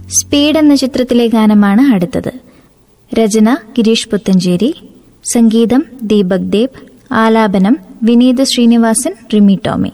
Speed എന്ന ചിത്രത്തിലെ ഗാനമാണ് അടുത്തത്. രചന ഗിരീഷ് പുത്തഞ്ചേരി, സംഗീതം ദീപക് ദേബ്, ആലാപനം വിനീത് ശ്രീനിവാസൻ, റിമി ടോമി.